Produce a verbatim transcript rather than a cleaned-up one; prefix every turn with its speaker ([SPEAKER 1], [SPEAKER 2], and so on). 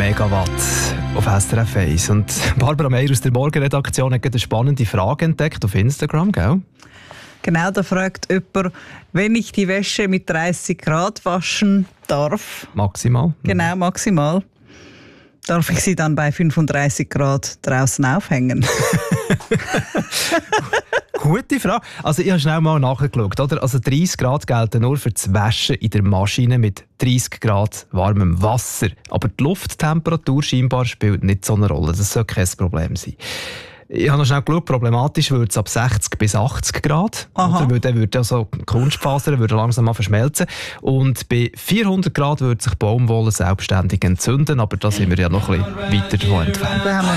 [SPEAKER 1] Megawatt auf S R F eins. Und Barbara Meier aus der Morgenredaktion hat eine spannende Frage entdeckt auf Instagram, gell?
[SPEAKER 2] Genau, da fragt jemand, wenn ich die Wäsche mit dreißig Grad waschen darf.
[SPEAKER 1] Maximal.
[SPEAKER 2] Genau, maximal. Darf ich sie dann bei fünfunddreißig Grad draußen aufhängen?
[SPEAKER 1] Gute Frage. Also ich habe schnell mal nachgeschaut. Oder? Also dreißig Grad gelten nur für das Waschen in der Maschine mit dreißig Grad warmem Wasser. Aber die Lufttemperatur scheinbar spielt nicht so eine Rolle. Das soll kein Problem sein. Ich habe noch schnell geschaut, problematisch wird es ab sechzig bis achtzig Grad. Oder? Weil dann würde also Kunstfasern würde langsam mal verschmelzen. Und bei vierhundert Grad würde sich Baumwolle selbstständig entzünden. Aber da sind wir ja noch ein bisschen weiter davon entfernt.